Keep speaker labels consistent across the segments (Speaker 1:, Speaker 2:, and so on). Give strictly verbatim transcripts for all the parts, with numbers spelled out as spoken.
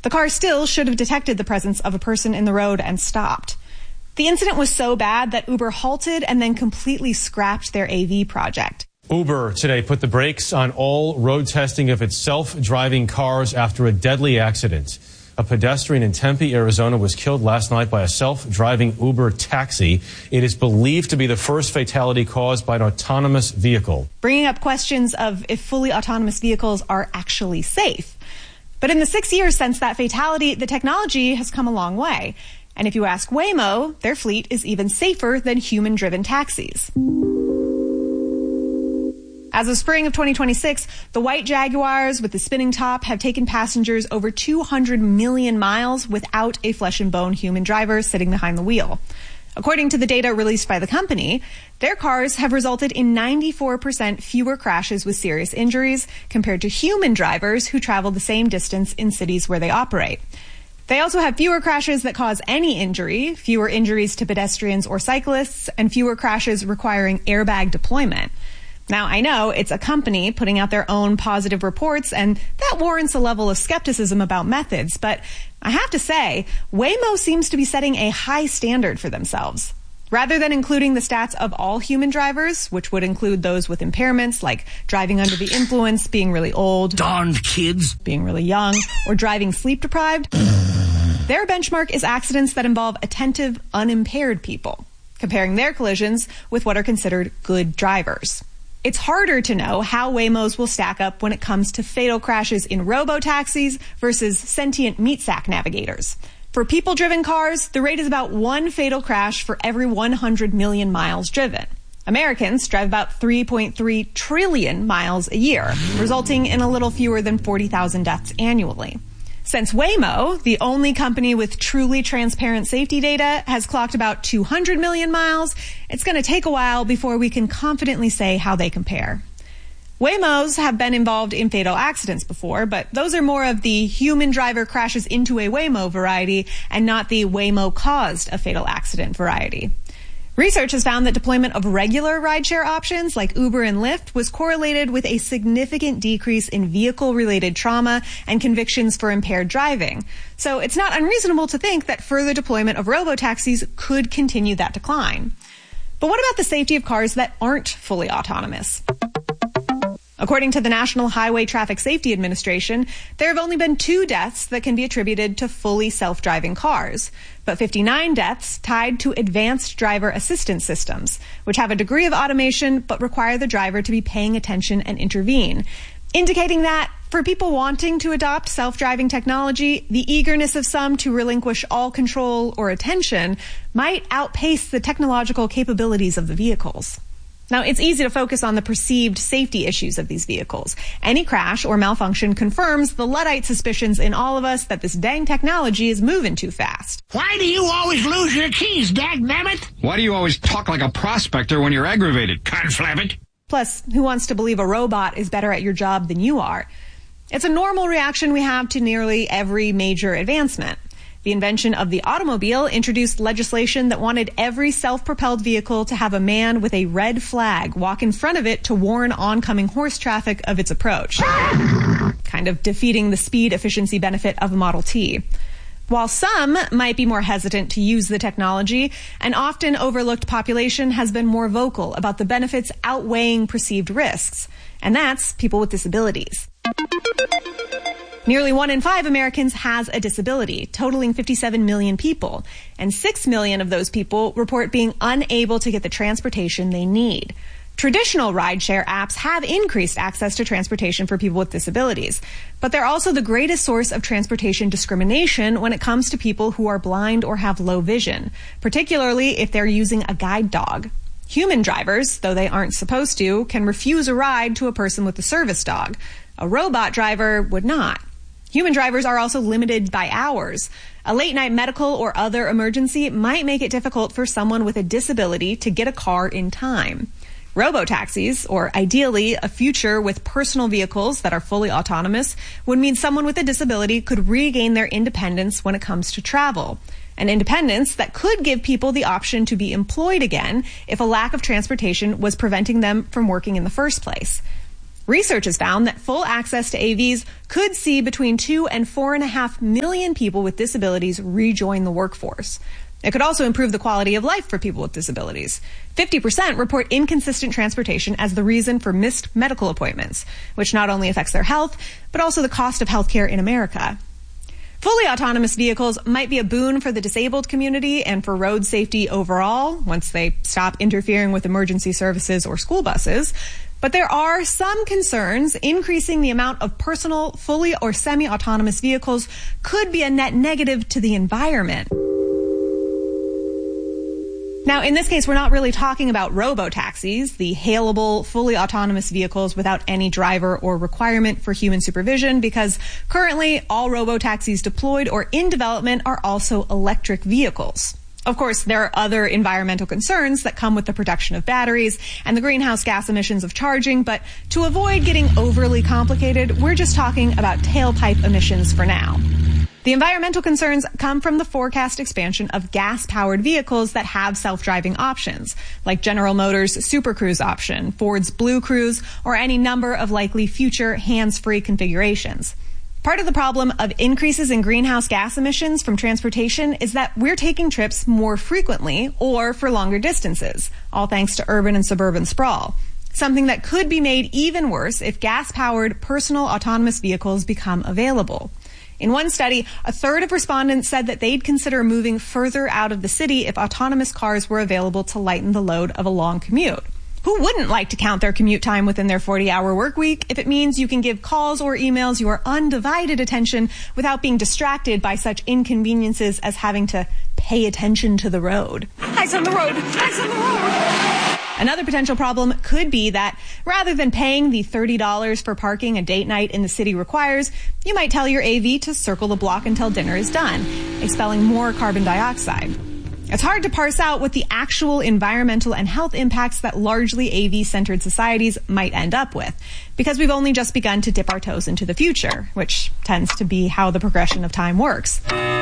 Speaker 1: The car still should have detected the presence of a person in the road and stopped. The incident was so bad that Uber halted and then completely scrapped their A V project.
Speaker 2: Uber today put the brakes on all road testing of its self-driving cars after a deadly accident. A pedestrian in Tempe, Arizona, was killed last night by a self-driving Uber taxi. It is believed to be the first fatality caused by an autonomous vehicle.
Speaker 1: Bringing up questions of if fully autonomous vehicles are actually safe. But in the six years since that fatality, the technology has come a long way. And if you ask Waymo, their fleet is even safer than human-driven taxis. As of spring of twenty twenty-six, the white Jaguars with the spinning top have taken passengers over two hundred million miles without a flesh-and-bone human driver sitting behind the wheel. According to the data released by the company, their cars have resulted in ninety-four percent fewer crashes with serious injuries compared to human drivers who travel the same distance in cities where they operate. They also have fewer crashes that cause any injury, fewer injuries to pedestrians or cyclists, and fewer crashes requiring airbag deployment. Now, I know it's a company putting out their own positive reports, and that warrants a level of skepticism about methods, but I have to say, Waymo seems to be setting a high standard for themselves. Rather than including the stats of all human drivers, which would include those with impairments like driving under the influence, being really old,
Speaker 3: darned kids,
Speaker 1: being really young, or driving sleep-deprived, their benchmark is accidents that involve attentive, unimpaired people, comparing their collisions with what are considered good drivers. It's harder to know how Waymos will stack up when it comes to fatal crashes in robo-taxis versus sentient meat sack navigators. For people-driven cars, the rate is about one fatal crash for every one hundred million miles driven. Americans drive about three point three trillion miles a year, resulting in a little fewer than forty thousand deaths annually. Since Waymo, the only company with truly transparent safety data, has clocked about two hundred million miles, it's going to take a while before we can confidently say how they compare. Waymos have been involved in fatal accidents before, but those are more of the human driver crashes into a Waymo variety and not the Waymo caused a fatal accident variety. Research has found that deployment of regular rideshare options like Uber and Lyft was correlated with a significant decrease in vehicle-related trauma and convictions for impaired driving. So it's not unreasonable to think that further deployment of robo-taxis could continue that decline. But what about the safety of cars that aren't fully autonomous? According to the National Highway Traffic Safety Administration, there have only been two deaths that can be attributed to fully self-driving cars, but fifty-nine deaths tied to advanced driver assistance systems, which have a degree of automation but require the driver to be paying attention and intervene, indicating that for people wanting to adopt self-driving technology, the eagerness of some to relinquish all control or attention might outpace the technological capabilities of the vehicles. Now, it's easy to focus on the perceived safety issues of these vehicles. Any crash or malfunction confirms the Luddite suspicions in all of us that this dang technology is moving too fast.
Speaker 3: Why do you always lose your keys, dagnabbit?
Speaker 4: Why do you always talk like a prospector when you're aggravated, conflabbit?
Speaker 1: Plus, who wants to believe a robot is better at your job than you are? It's a normal reaction we have to nearly every major advancement. The invention of the automobile introduced legislation that wanted every self-propelled vehicle to have a man with a red flag walk in front of it to warn oncoming horse traffic of its approach, kind of defeating the speed efficiency benefit of a Model T. While some might be more hesitant to use the technology, an often overlooked population has been more vocal about the benefits outweighing perceived risks, and that's people with disabilities. Nearly one in five Americans has a disability, totaling fifty-seven million people, and six million of those people report being unable to get the transportation they need. Traditional rideshare apps have increased access to transportation for people with disabilities, but they're also the greatest source of transportation discrimination when it comes to people who are blind or have low vision, particularly if they're using a guide dog. Human drivers, though they aren't supposed to, can refuse a ride to a person with a service dog. A robot driver would not. Human drivers are also limited by hours. A late-night medical or other emergency might make it difficult for someone with a disability to get a car in time. Robo-taxis, or ideally a future with personal vehicles that are fully autonomous, would mean someone with a disability could regain their independence when it comes to travel. An independence that could give people the option to be employed again if a lack of transportation was preventing them from working in the first place. Research has found that full access to A Vs could see between two and four and a half million people with disabilities rejoin the workforce. It could also improve the quality of life for people with disabilities. fifty percent report inconsistent transportation as the reason for missed medical appointments, which not only affects their health, but also the cost of healthcare in America. Fully autonomous vehicles might be a boon for the disabled community and for road safety overall once they stop interfering with emergency services or school buses. But there are some concerns. Increasing the amount of personal, fully or semi-autonomous vehicles could be a net negative to the environment. Now, in this case, we're not really talking about robo-taxis, the hailable, fully autonomous vehicles without any driver or requirement for human supervision, because currently all robo-taxis deployed or in development are also electric vehicles. Of course, there are other environmental concerns that come with the production of batteries and the greenhouse gas emissions of charging, but to avoid getting overly complicated, we're just talking about tailpipe emissions for now. The environmental concerns come from the forecast expansion of gas-powered vehicles that have self-driving options, like General Motors' Super Cruise option, Ford's Blue Cruise, or any number of likely future hands-free configurations. Part of the problem of increases in greenhouse gas emissions from transportation is that we're taking trips more frequently or for longer distances, all thanks to urban and suburban sprawl. Something that could be made even worse if gas-powered personal autonomous vehicles become available. In one study, a third of respondents said that they'd consider moving further out of the city if autonomous cars were available to lighten the load of a long commute. Who wouldn't like to count their commute time within their forty-hour work week if it means you can give calls or emails your undivided attention without being distracted by such inconveniences as having to pay attention to the road? Eyes on the road! Eyes on the road! Another potential problem could be that rather than paying the thirty dollars for parking a date night in the city requires, you might tell your A V to circle the block until dinner is done, expelling more carbon dioxide. It's hard to parse out what the actual environmental and health impacts that largely A V-centered societies might end up with, because we've only just begun to dip our toes into the future, which tends to be how the progression of time works.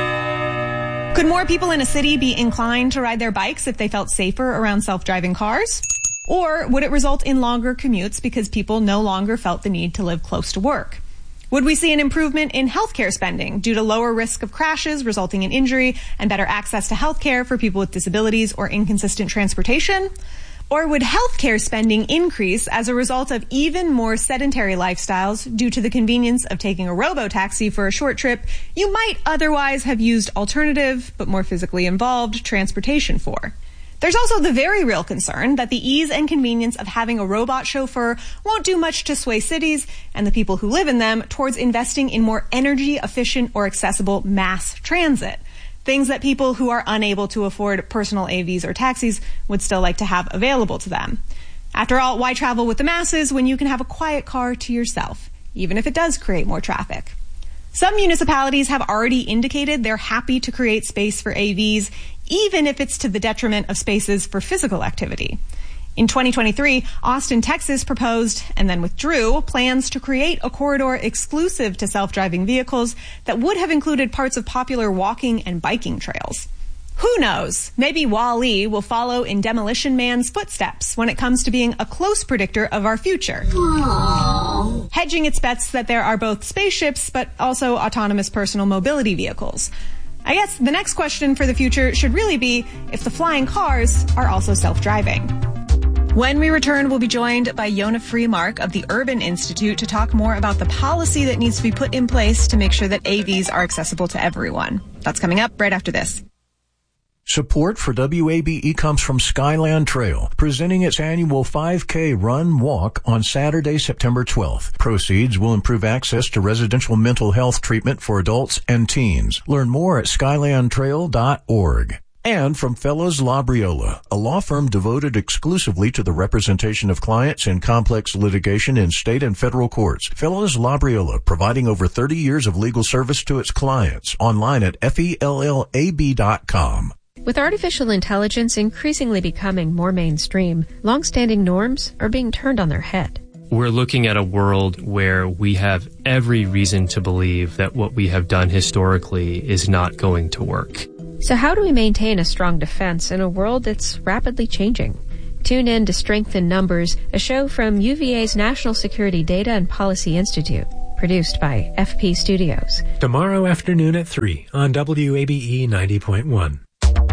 Speaker 1: Could more people in a city be inclined to ride their bikes if they felt safer around self-driving cars? Or would it result in longer commutes because people no longer felt the need to live close to work? Would we see an improvement in healthcare spending due to lower risk of crashes resulting in injury and better access to healthcare for people with disabilities or inconsistent transportation? Or would healthcare spending increase as a result of even more sedentary lifestyles due to the convenience of taking a robo-taxi for a short trip you might otherwise have used alternative, but more physically involved, transportation for? There's also the very real concern that the ease and convenience of having a robot chauffeur won't do much to sway cities and the people who live in them towards investing in more energy-efficient or accessible mass transit. Things that people who are unable to afford personal A Vs or taxis would still like to have available to them. After all, why travel with the masses when you can have a quiet car to yourself, even if it does create more traffic? Some municipalities have already indicated they're happy to create space for A Vs, even if it's to the detriment of spaces for physical activity. In twenty twenty-three, Austin, Texas proposed, and then withdrew, plans to create a corridor exclusive to self-driving vehicles that would have included parts of popular walking and biking trails. Who knows? Maybe WALL-E will follow in Demolition Man's footsteps when it comes to being a close predictor of our future. Aww. Hedging its bets that there are both spaceships, but also autonomous personal mobility vehicles. I guess the next question for the future should really be if the flying cars are also self-driving. When we return, we'll be joined by Yona Freemark of the Urban Institute to talk more about the policy that needs to be put in place to make sure that A Vs are accessible to everyone. That's coming up right after this.
Speaker 5: Support for W A B E comes from Skyland Trail, presenting its annual five K run walk on Saturday, September twelfth. Proceeds will improve access to residential mental health treatment for adults and teens. Learn more at skyland trail dot org. And from Fellows Labriola, a law firm devoted exclusively to the representation of clients in complex litigation in state and federal courts. Fellows Labriola, providing over thirty years of legal service to its clients. Online at F E L L A B dot com.
Speaker 6: With artificial intelligence increasingly becoming more mainstream, long-standing norms are being turned on their head.
Speaker 7: We're looking at a world where we have every reason to believe that what we have done historically is not going to work.
Speaker 6: So how do we maintain a strong defense in a world that's rapidly changing? Tune in to Strength in Numbers, a show from U V A's National Security Data and Policy Institute, produced by F P Studios.
Speaker 8: Tomorrow afternoon at three on W A B E ninety point one.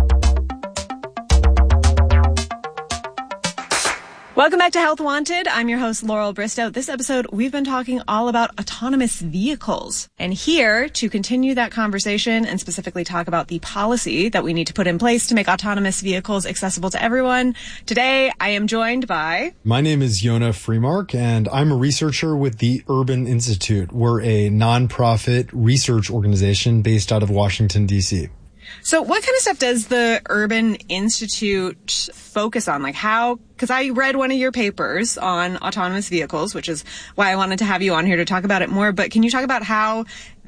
Speaker 1: Welcome back to Health Wanted. I'm your host, Laurel Bristow. This episode, we've been talking all about autonomous vehicles. And here to continue that conversation and specifically talk about the policy that we need to put in place to make autonomous vehicles accessible to everyone, today I am joined by...
Speaker 9: My name is Yona Freemark, and I'm a researcher with the Urban Institute. We're a nonprofit research organization based out of Washington, D C
Speaker 1: So what kind of stuff does the Urban Institute focus on? Like how, because I read one of your papers on autonomous vehicles, which is why I wanted to have you on here to talk about it more. But can you talk about how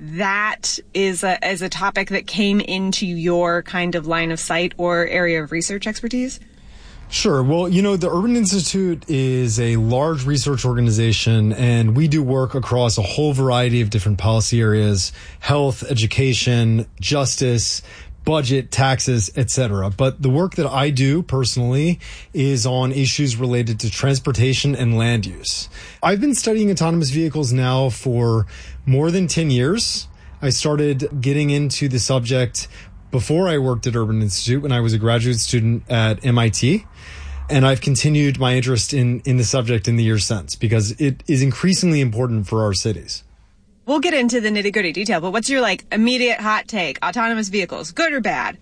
Speaker 1: that is a, is a topic that came into your kind of line of sight or area of research expertise?
Speaker 9: Sure. Well, you know, the Urban Institute is a large research organization, and we do work across a whole variety of different policy areas: health, education, justice, budget, taxes, et cetera. But the work that I do personally is on issues related to transportation and land use. I've been studying autonomous vehicles now for more than ten years. I started getting into the subject before I worked at Urban Institute when I was a graduate student at M I T. And I've continued my interest in, in the subject in the years since because it is increasingly important for our cities.
Speaker 1: We'll get into the nitty-gritty detail, but what's your, like, immediate hot take? Autonomous vehicles, good or bad?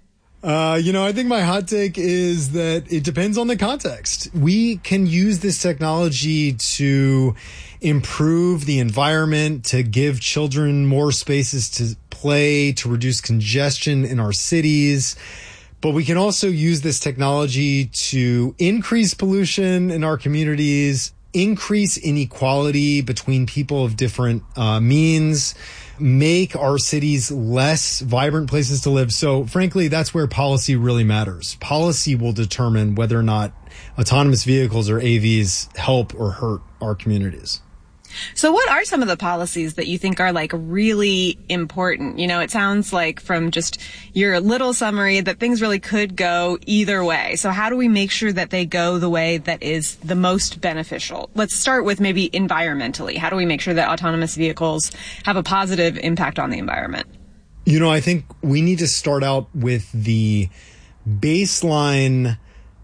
Speaker 9: Uh, you know, I think my hot take is that it depends on the context. We can use this technology to improve the environment, to give children more spaces to play, to reduce congestion in our cities. But we can also use this technology to increase pollution in our communities, increase inequality between people of different uh, means, make our cities less vibrant places to live. So frankly, that's where policy really matters. Policy will determine whether or not autonomous vehicles or A Vs help or hurt our communities.
Speaker 1: So what are some of the policies that you think are like really important? You know, it sounds like from just your little summary that things really could go either way. So how do we make sure that they go the way that is the most beneficial? Let's start with maybe environmentally. How do we make sure that autonomous vehicles have a positive impact on the environment?
Speaker 9: You know, I think we need to start out with the baseline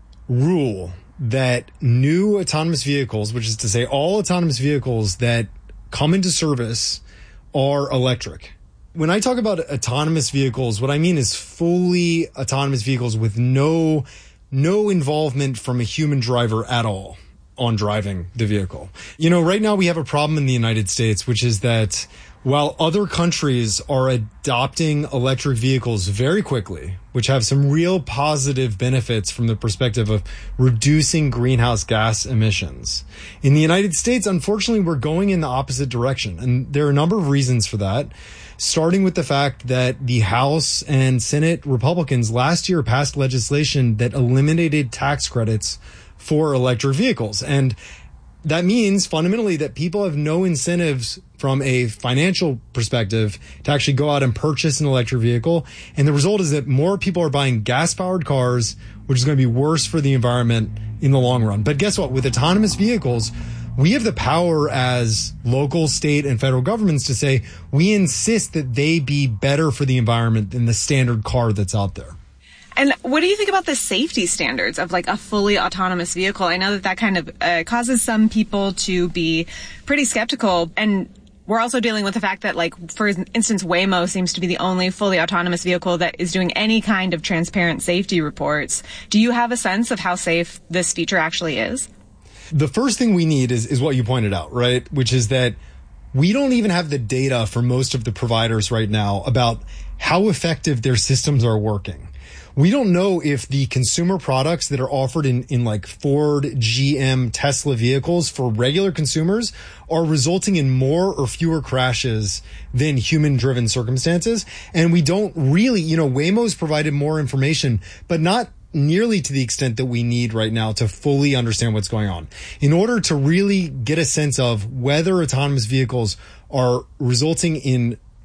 Speaker 9: rule that new autonomous vehicles, which is to say all autonomous vehicles that come into service, are electric. When I talk about autonomous vehicles, what I mean is fully autonomous vehicles with no, no involvement from a human driver at all on driving the vehicle. You know, right now we have a problem in the United States, which is that while other countries are adopting electric vehicles very quickly, which have some real positive benefits from the perspective of reducing greenhouse gas emissions, in the United States, unfortunately, we're going in the opposite direction. And there are a number of reasons for that, starting with the fact that the House and Senate Republicans last year passed legislation that eliminated tax credits for electric vehicles. And that means fundamentally that people have no incentives from a financial perspective to actually go out and purchase an electric vehicle. And the result is that more people are buying gas-powered cars, which is going to be worse for the environment in the long run. But guess what? With autonomous vehicles, we have the power as local, state, and federal governments to say we insist that they be better for the environment than the standard car that's out there.
Speaker 1: And what do you think about the safety standards of like a fully autonomous vehicle? I know that that kind of uh, causes some people to be pretty skeptical. And we're also dealing with the fact that, like, for instance, Waymo seems to be the only fully autonomous vehicle that is doing any kind of transparent safety reports. Do you have a sense of how safe this feature actually is?
Speaker 9: The first thing we need is, is what you pointed out, right? Which is that we don't even have the data for most of the providers right now about how effective their systems are working. We don't know if the consumer products that are offered in, in like Ford, G M, Tesla vehicles for regular consumers are resulting in more or fewer crashes than human-driven circumstances. And we don't really, you know, Waymo's provided more information, but not nearly to the extent that we need right now to fully understand what's going on. In order to really get a sense of whether autonomous vehicles are resulting in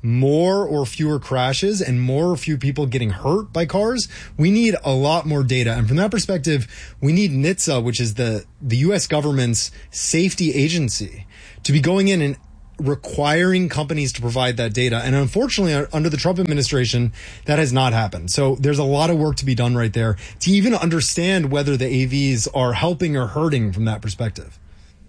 Speaker 9: more or fewer crashes and more or few people getting hurt by cars, we need a lot more data. And from that perspective, we need N H T S A, which is the, the U S government's safety agency, to be going in and requiring companies to provide that data. And unfortunately, under the Trump administration, that has not happened. So there's a lot of work to be done right there to even understand whether the A Vs are helping or hurting from that perspective.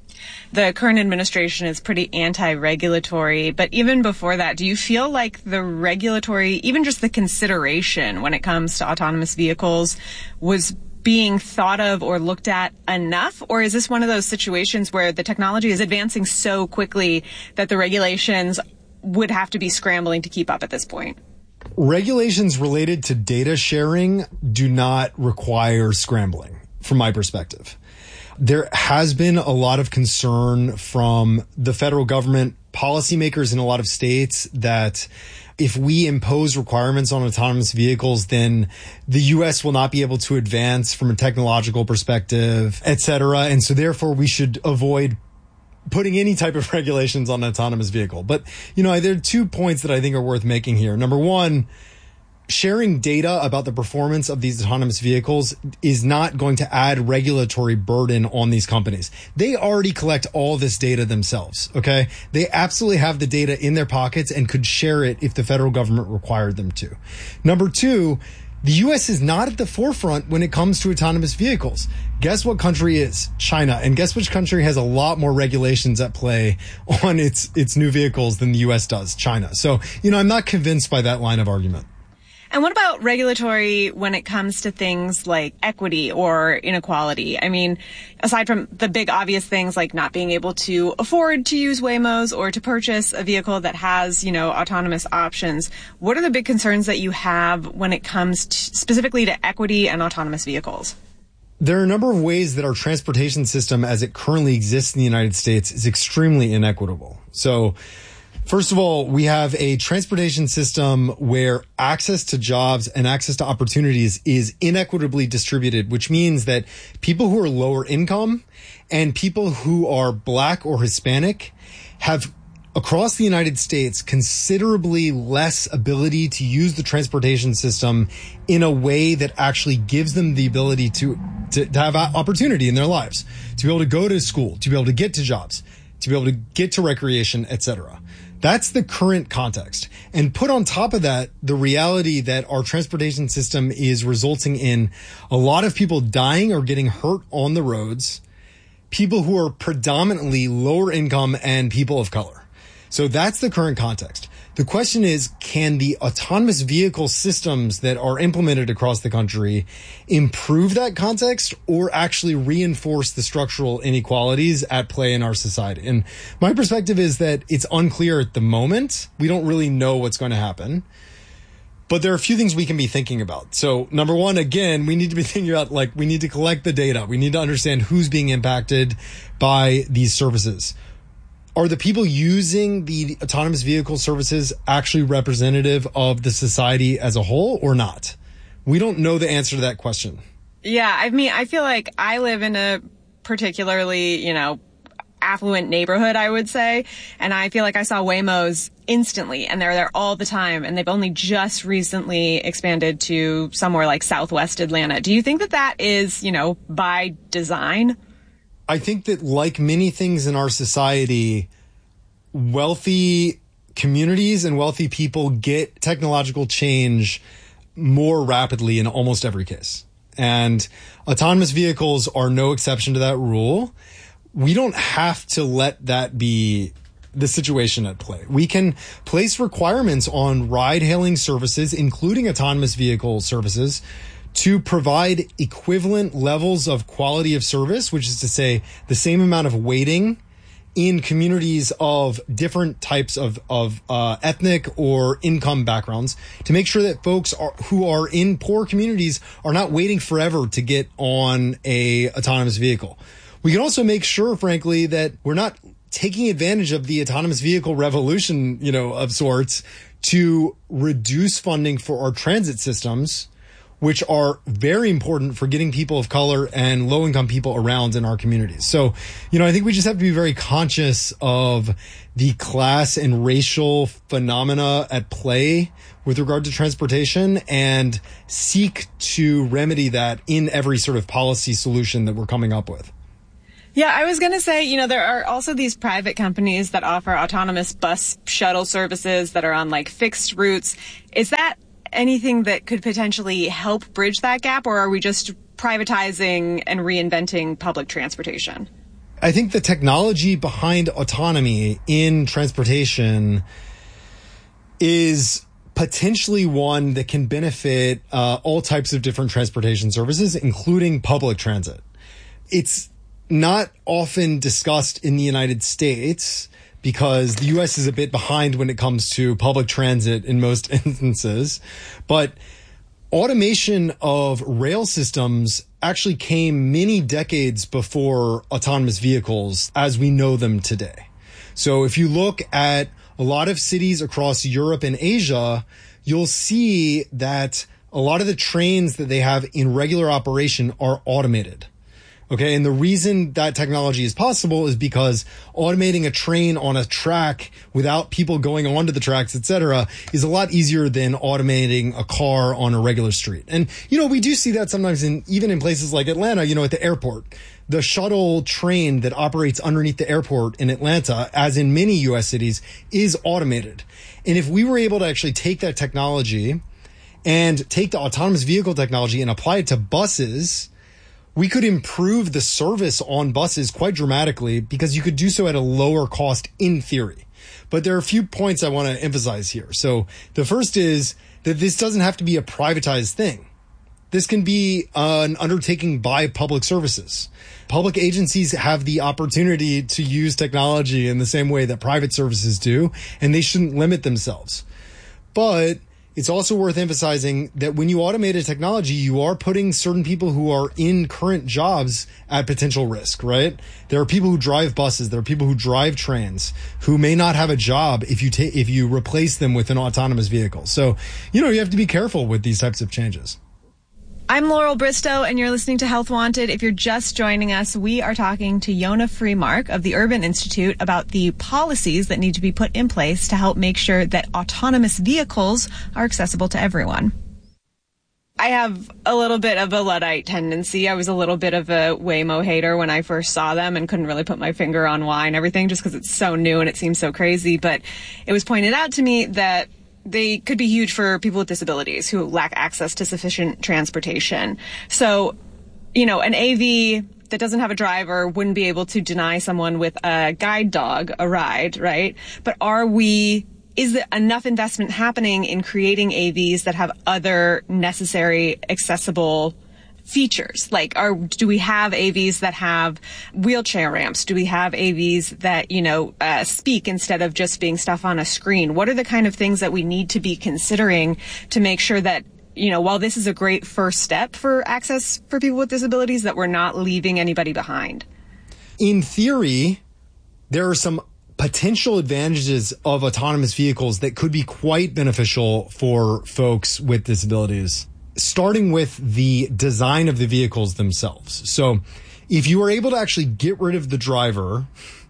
Speaker 1: The current administration is pretty anti-regulatory, but even before that, do you feel like the regulatory, even just the consideration when it comes to autonomous vehicles, was being thought of or looked at enough? Or is this one of those situations where the technology is advancing so quickly that the regulations would have to be scrambling to keep up at this point?
Speaker 9: Regulations related to data sharing do not require scrambling, from my perspective. There has been a lot of concern from the federal government, policymakers in a lot of states, that if we impose requirements on autonomous vehicles, then the U S will not be able to advance from a technological perspective, et cetera. And so therefore we should avoid putting any type of regulations on an autonomous vehicle. But, you know, there are two points that I think are worth making here. Number one, sharing data about the performance of these autonomous vehicles is not going to add regulatory burden on these companies. They already collect all this data themselves, okay? They absolutely have the data in their pockets and could share it if the federal government required them to. Number two, the U S is not at the forefront when it comes to autonomous vehicles. Guess what country is? China. And guess which country has a lot more regulations at play on its, its new vehicles than the U S does? China. So, you know, I'm not convinced by that line of argument.
Speaker 1: And what about regulatory when it comes to things like equity or inequality? I mean, aside from the big obvious things like not being able to afford to use Waymos or to purchase a vehicle that has, you know, autonomous options, what are the big concerns that you have when it comes to, specifically to equity and autonomous vehicles?
Speaker 9: There are a number of ways that our transportation system as it currently exists in the United States is extremely inequitable. So, first of all, we have a transportation system where access to jobs and access to opportunities is inequitably distributed, which means that people who are lower income and people who are Black or Hispanic have, across the United States, considerably less ability to use the transportation system in a way that actually gives them the ability to, to, to have opportunity in their lives, to be able to go to school, to be able to get to jobs, to be able to get to recreation, et cetera. That's the current context. And put on top of that, the reality that our transportation system is resulting in a lot of people dying or getting hurt on the roads, people who are predominantly lower income and people of color. So that's the current context. The question is, can the autonomous vehicle systems that are implemented across the country improve that context or actually reinforce the structural inequalities at play in our society? And my perspective is that it's unclear at the moment. We don't really know what's going to happen. But there are a few things we can be thinking about. So number one, again, we need to be thinking about, like, we need to collect the data. We need to understand who's being impacted by these services. Are the people using the autonomous vehicle services actually representative of the society as a whole or not? We don't know the answer to that question.
Speaker 1: Yeah, I mean, I feel like I live in a particularly, you know, affluent neighborhood, I would say. And I feel like I saw Waymos instantly, and they're there all the time. And they've only just recently expanded to somewhere like Southwest Atlanta. Do you think that that is, you know, by design?
Speaker 9: I think that, like many things in our society, wealthy communities and wealthy people get technological change more rapidly in almost every case. And autonomous vehicles are no exception to that rule. We don't have to let that be the situation at play. We can place requirements on ride-hailing services, including autonomous vehicle services, to provide equivalent levels of quality of service, which is to say the same amount of waiting in communities of different types of, of uh, ethnic or income backgrounds, to make sure that folks are, who are in poor communities are not waiting forever to get on a autonomous vehicle. We can also make sure, frankly, that we're not taking advantage of the autonomous vehicle revolution, you know, of sorts, to reduce funding for our transit systems, which are very important for getting people of color and low-income people around in our communities. So, you know, I think we just have to be very conscious of the class and racial phenomena at play with regard to transportation and seek to remedy that in every sort of policy solution that we're coming up with.
Speaker 1: Yeah, I was going to say, you know, there are also these private companies that offer autonomous bus shuttle services that are on like fixed routes. Is that anything that could potentially help bridge that gap, or are we just privatizing and reinventing public transportation?
Speaker 9: I think the technology behind autonomy in transportation is potentially one that can benefit uh, all types of different transportation services, including public transit. It's not often discussed in the United States because the U S is a bit behind when it comes to public transit in most instances. But automation of rail systems actually came many decades before autonomous vehicles as we know them today. So if you look at a lot of cities across Europe and Asia, you'll see that a lot of the trains that they have in regular operation are automated. Okay, and the reason that technology is possible is because automating a train on a track without people going onto the tracks, et cetera, is a lot easier than automating a car on a regular street. And, you know, we do see that sometimes in, even in places like Atlanta, you know, at the airport. The shuttle train that operates underneath the airport in Atlanta, as in many U S cities, is automated. And if we were able to actually take that technology and take the autonomous vehicle technology and apply it to buses, we could improve the service on buses quite dramatically because you could do so at a lower cost in theory. But there are a few points I want to emphasize here. So the first is that this doesn't have to be a privatized thing. This can be an undertaking by public services. Public agencies have the opportunity to use technology in the same way that private services do, and they shouldn't limit themselves. But it's also worth emphasizing that when you automate a technology, you are putting certain people who are in current jobs at potential risk, right? There are people who drive buses. There are people who drive trains who may not have a job if you ta- if you replace them with an autonomous vehicle. So, you know, you have to be careful with these types of changes.
Speaker 1: I'm Laurel Bristow, and you're listening to Health Wanted. If you're just joining us, we are talking to Yonah Freemark of the Urban Institute about the policies that need to be put in place to help make sure that autonomous vehicles are accessible to everyone. I have a little bit of a Luddite tendency. I was a little bit of a Waymo hater when I first saw them and couldn't really put my finger on why and everything just because it's so new and it seems so crazy. But it was pointed out to me that they could be huge for people with disabilities who lack access to sufficient transportation. So, you know, an A V that doesn't have a driver wouldn't be able to deny someone with a guide dog a ride, right? But are we, is there enough investment happening in creating A Vs that have other necessary accessible features? Like, are, do we have A Vs that have wheelchair ramps? Do we have A Vs that, you know, uh, speak instead of just being stuff on a screen? What are the kind of things that we need to be considering to make sure that, you know, while this is a great first step for access for people with disabilities, that we're not leaving anybody behind?
Speaker 9: In theory, there are some potential advantages of autonomous vehicles that could be quite beneficial for folks with disabilities, starting with the design of the vehicles themselves. So if you are able to actually get rid of the driver,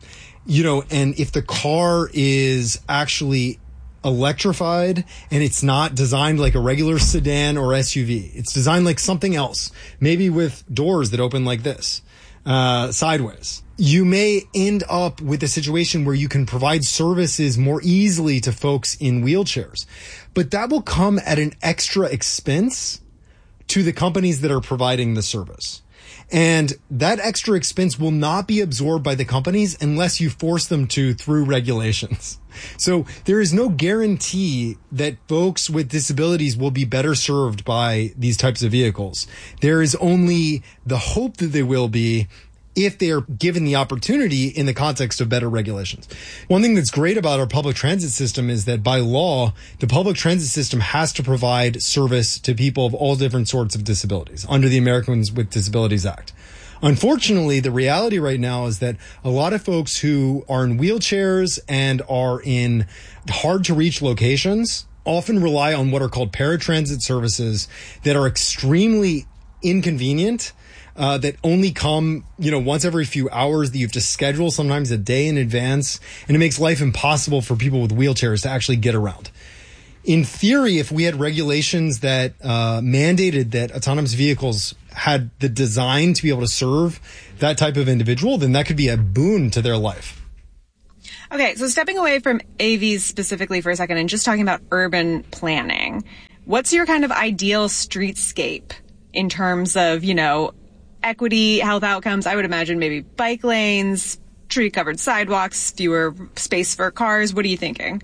Speaker 9: you know, and if the car is actually electrified and it's not designed like a regular sedan or S U V, it's designed like something else, maybe with doors that open like this, uh, sideways, you may end up with a situation where you can provide services more easily to folks in wheelchairs. But that will come at an extra expense to the companies that are providing the service. And that extra expense will not be absorbed by the companies unless you force them to through regulations. So there is no guarantee that folks with disabilities will be better served by these types of vehicles. There is only the hope that they will be if they are given the opportunity in the context of better regulations. One thing that's great about our public transit system is that by law, the public transit system has to provide service to people of all different sorts of disabilities under the Americans with Disabilities Act. Unfortunately, the reality right now is that a lot of folks who are in wheelchairs and are in hard to reach locations often rely on what are called paratransit services that are extremely inconvenient, uh, that only come, you know, once every few hours, that you have to schedule sometimes a day in advance. And it makes life impossible for people with wheelchairs to actually get around. In theory, if we had regulations that uh, mandated that autonomous vehicles had the design to be able to serve that type of individual, then that could be a boon to their life.
Speaker 1: Okay, so stepping away from A Vs specifically for a second and just talking about urban planning, what's your kind of ideal streetscape in terms of, you know, equity, health outcomes? I would imagine maybe bike lanes, tree-covered sidewalks, fewer space for cars. What are you thinking?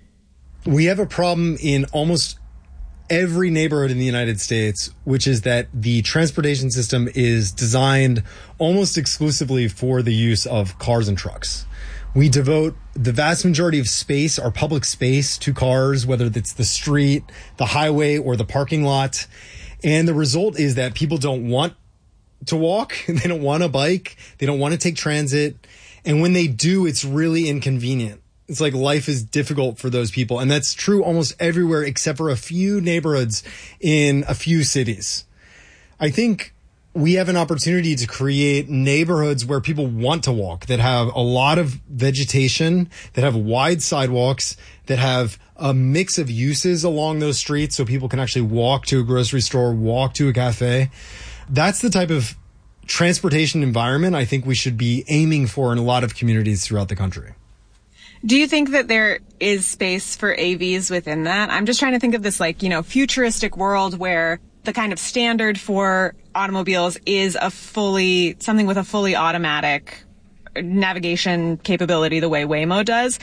Speaker 9: We have a problem in almost every neighborhood in the United States, which is that the transportation system is designed almost exclusively for the use of cars and trucks. We devote the vast majority of space, our public space, to cars, whether it's the street, the highway, or the parking lot. And the result is that people don't want to walk. They don't want to bike. They don't want to take transit. And when they do, it's really inconvenient. It's like life is difficult for those people. And that's true almost everywhere except for a few neighborhoods in a few cities. I think we have an opportunity to create neighborhoods where people want to walk, that have a lot of vegetation, that have wide sidewalks, that have a mix of uses along those streets so people can actually walk to a grocery store, walk to a cafe. That's the type of transportation environment I think we should be aiming for in a lot of communities throughout the country.
Speaker 1: Do you think that there is space for A Vs within that? I'm just trying to think of this, like, you know, futuristic world where the kind of standard for automobiles is a fully, something with a fully automatic navigation capability the way Waymo does.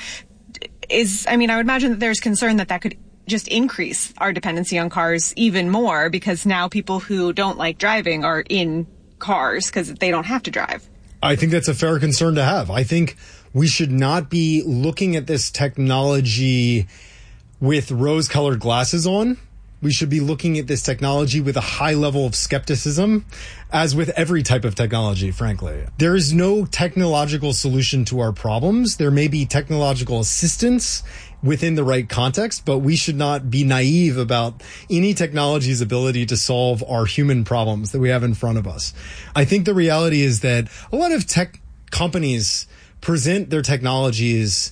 Speaker 1: Is, I mean, I would imagine that there's concern that that could just increase our dependency on cars even more, because now people who don't like driving are in cars because they don't have to drive.
Speaker 9: I think that's a fair concern to have. I think we should not be looking at this technology with rose-colored glasses on. We should be looking at this technology with a high level of skepticism, as with every type of technology, frankly. There is no technological solution to our problems. There may be technological assistance within the right context, but we should not be naive about any technology's ability to solve our human problems that we have in front of us. I think the reality is that a lot of tech companies present their technologies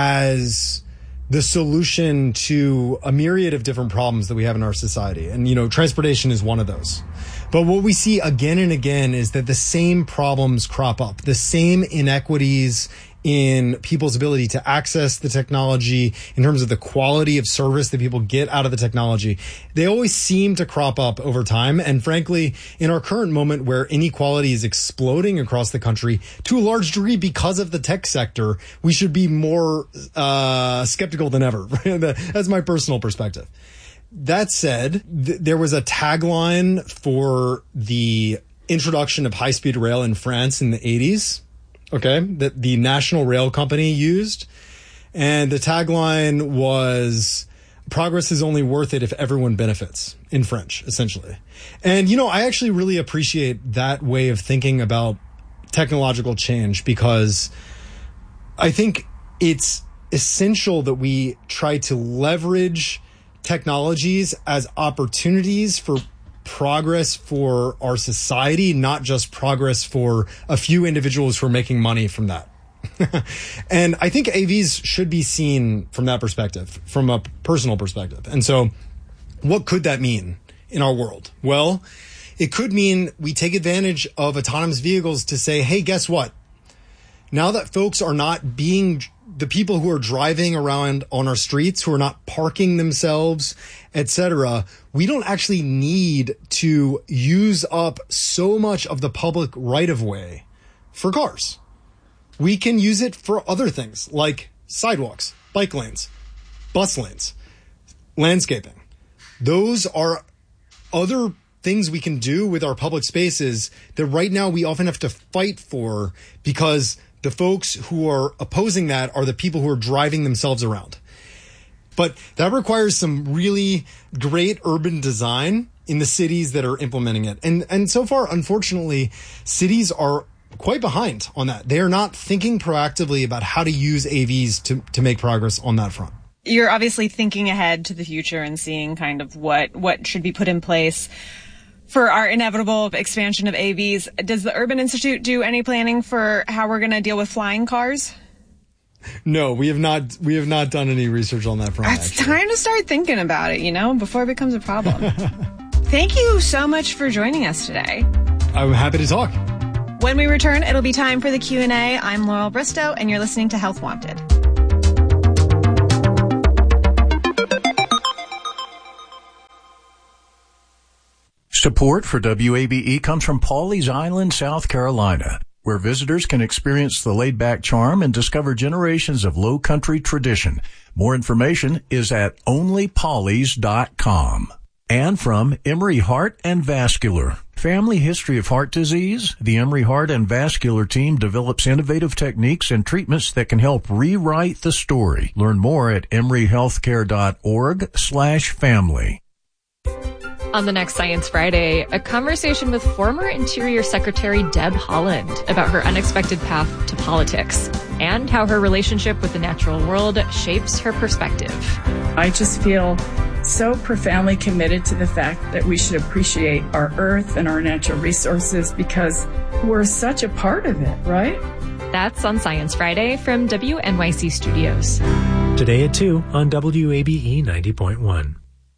Speaker 9: as the solution to a myriad of different problems that we have in our society. And, you know, transportation is one of those. But what we see again and again is that the same problems crop up, the same inequities in people's ability to access the technology, in terms of the quality of service that people get out of the technology. They always seem to crop up over time. And frankly, in our current moment where inequality is exploding across the country to a large degree because of the tech sector, we should be more uh, skeptical than ever. That's my personal perspective. That said, th- there was a tagline for the introduction of high-speed rail in France in the eighties. Okay, that the National Rail Company used. And the tagline was, progress is only worth it if everyone benefits, in French, essentially. And, you know, I actually really appreciate that way of thinking about technological change, because I think it's essential that we try to leverage technologies as opportunities for progress for our society, not just progress for a few individuals who are making money from that. And I think A Vs should be seen from that perspective, from a personal perspective. And so what could that mean in our world? Well, it could mean we take advantage of autonomous vehicles to say, hey, guess what? Now that folks are not being the people who are driving around on our streets, who are not parking themselves, et cetera, we don't actually need to use up so much of the public right-of-way for cars. We can use it for other things like sidewalks, bike lanes, bus lanes, landscaping. Those are other things we can do with our public spaces that right now we often have to fight for, because the folks who are opposing that are the people who are driving themselves around. But that requires some really great urban design in the cities that are implementing it. And and so far, unfortunately, cities are quite behind on that. They are not thinking proactively about how to use A Vs to, to make progress on that front.
Speaker 1: You're obviously thinking ahead to the future and seeing kind of what, what should be put in place for our inevitable expansion of A Vs. Does the Urban Institute do any planning for how we're going to deal with flying cars?
Speaker 9: No, we have not. We have not done any research on that front.
Speaker 1: It's time to start thinking about it, you know, before it becomes a problem. Thank you so much for joining us today.
Speaker 9: I'm happy to talk.
Speaker 1: When we return, it'll be time for the Q and A. I'm Laurel Bristow, and you're listening to Health Wanted.
Speaker 5: Support for W A B E comes from Pawleys Island, South Carolina, where visitors can experience the laid-back charm and discover generations of low country tradition. More information is at only pawleys dot com. And from Emory Heart and Vascular. Family history of heart disease? The Emory Heart and Vascular team develops innovative techniques and treatments that can help rewrite the story. Learn more at emory healthcare dot org slash family.
Speaker 10: On the next Science Friday, a conversation with former Interior Secretary Deb Haaland about her unexpected path to politics and how her relationship with the natural world shapes her perspective.
Speaker 11: I just feel so profoundly committed to the fact that we should appreciate our earth and our natural resources because we're such a part of it, right?
Speaker 10: That's on Science Friday from W N Y C Studios.
Speaker 8: Today at two on W A B E ninety point one.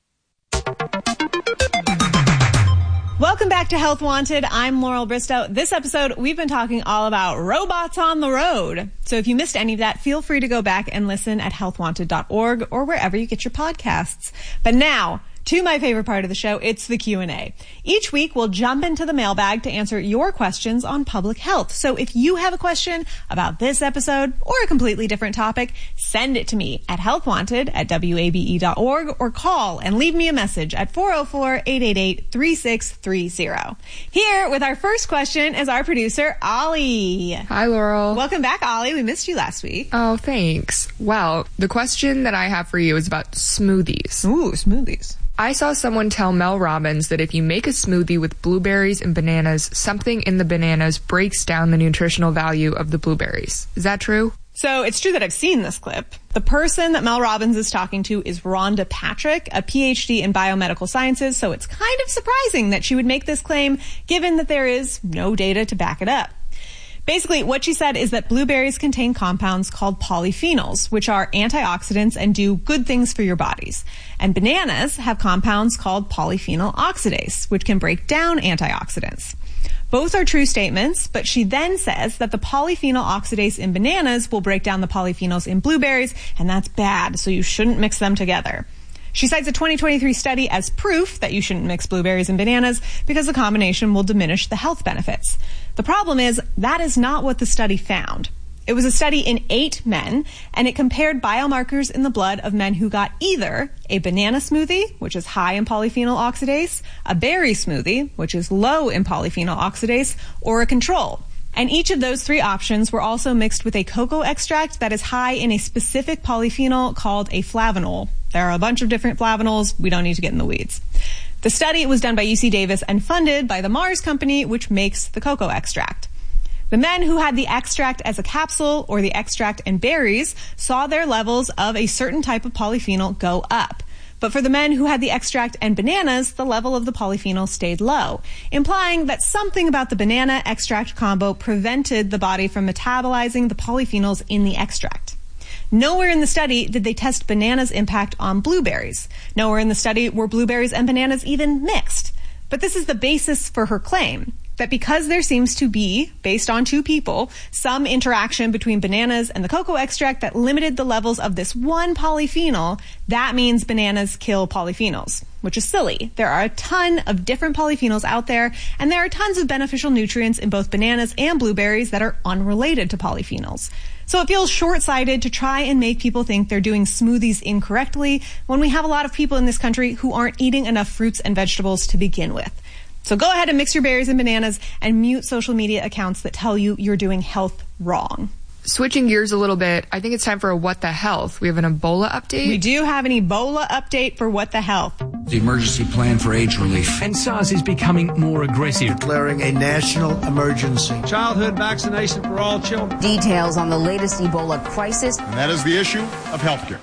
Speaker 1: Welcome back to Health Wanted. I'm Laurel Bristow. This episode, we've been talking all about robots on the road. So if you missed any of that, feel free to go back and listen at health wanted dot org or wherever you get your podcasts. But now, to my favorite part of the show, it's the Q and A. Each week, we'll jump into the mailbag to answer your questions on public health. So if you have a question about this episode or a completely different topic, send it to me at healthwanted at W A B E dot org or call and leave me a message at four oh four, eight eight eight, three six three zero. Here with our first question is our producer, Ollie.
Speaker 12: Hi, Laurel.
Speaker 1: Welcome back, Ollie. We missed you last week.
Speaker 12: Oh, thanks. Wow. The question that I have for you is about smoothies.
Speaker 1: Ooh, smoothies.
Speaker 12: I saw someone tell Mel Robbins that if you make a smoothie with blueberries and bananas, something in the bananas breaks down the nutritional value of the blueberries. Is that true?
Speaker 1: So it's true that I've seen this clip. The person that Mel Robbins is talking to is Rhonda Patrick, a P H D in biomedical sciences, so it's kind of surprising that she would make this claim given that there is no data to back it up. Basically, what she said is that blueberries contain compounds called polyphenols, which are antioxidants and do good things for your bodies. And bananas have compounds called polyphenol oxidase, which can break down antioxidants. Both are true statements, but she then says that the polyphenol oxidase in bananas will break down the polyphenols in blueberries, and that's bad, so you shouldn't mix them together. She cites a twenty twenty-three study as proof that you shouldn't mix blueberries and bananas because the combination will diminish the health benefits. The problem is that is not what the study found. It was a study in eight men, and it compared biomarkers in the blood of men who got either a banana smoothie, which is high in polyphenol oxidase, a berry smoothie, which is low in polyphenol oxidase, or a control. And each of those three options were also mixed with a cocoa extract that is high in a specific polyphenol called a flavanol. There are a bunch of different flavanols. We don't need to get in the weeds. The study was done by U C Davis and funded by the Mars Company, which makes the cocoa extract. The men who had the extract as a capsule or the extract and berries saw their levels of a certain type of polyphenol go up. But for the men who had the extract and bananas, the level of the polyphenol stayed low, implying that something about the banana extract combo prevented the body from metabolizing the polyphenols in the extract. Nowhere in the study did they test bananas' impact on blueberries. Nowhere in the study were blueberries and bananas even mixed. But this is the basis for her claim, that because there seems to be, based on two people, some interaction between bananas and the cocoa extract that limited the levels of this one polyphenol, that means bananas kill polyphenols, which is silly. There are a ton of different polyphenols out there, and there are tons of beneficial nutrients in both bananas and blueberries that are unrelated to polyphenols. So it feels short-sighted to try and make people think they're doing smoothies incorrectly when we have a lot of people in this country who aren't eating enough fruits and vegetables to begin with. So go ahead and mix your berries and bananas and mute social media accounts that tell you you're doing health wrong.
Speaker 12: Switching gears a little bit, I think it's time for a What the Health. We have an Ebola update.
Speaker 1: We do have an Ebola update for What the Health.
Speaker 13: The emergency plan for AIDS relief.
Speaker 14: And SARS is becoming more aggressive.
Speaker 15: Declaring a national emergency.
Speaker 16: Childhood vaccination for all children.
Speaker 17: Details on the latest Ebola crisis.
Speaker 18: And that is the issue of healthcare.